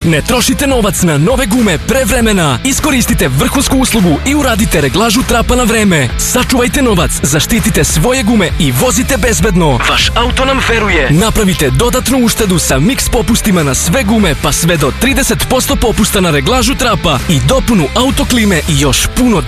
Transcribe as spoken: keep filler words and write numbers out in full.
Ne trošite novac na nove gume pre vremena. Iskoristite vrhunsku uslugu i uradite reglažu trapa na vreme. Sačuvajte novac, zaštitite svoje gume i vozite bezbedno. Vaš auto nam veruje. Napravite dodatnu uštedu sa Mix popustima na sve gume, pa sve do trideset posto popusta na reglažu trapa i dopunu autoklime i još puno